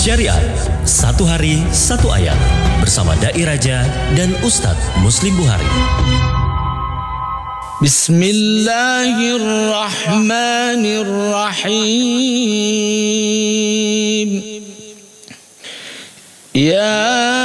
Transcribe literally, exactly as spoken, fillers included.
Syariat, satu hari satu ayat bersama Dai Raja dan Ustadz Muslim Buhari. Bismillahirrahmanirrahim. Ya